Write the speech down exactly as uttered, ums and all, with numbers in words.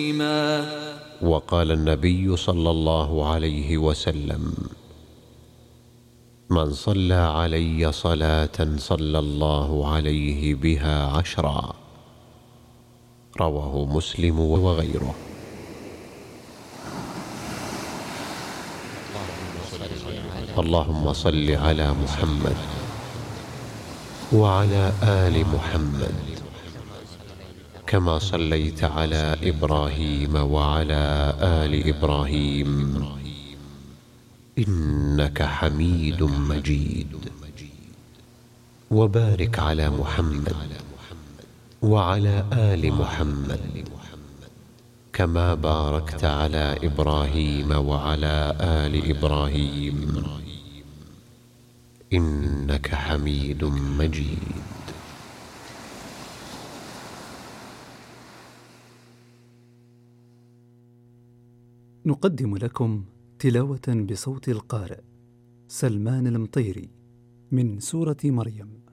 وقال النبي صلى الله عليه وسلم: من صلى علي صلاة صلى الله عليه بها عشرا. رواه مسلم وغيره. اللهم صل على محمد وعلى آل محمد كما صليت على إبراهيم وعلى آل إبراهيم إنك حميد مجيد. وبارك على محمد وعلى آل محمد كما باركت على إبراهيم وعلى آل إبراهيم إنك حميد مجيد. نقدم لكم تلاوة بصوت القارئ سلمان المطيري من سورة مريم.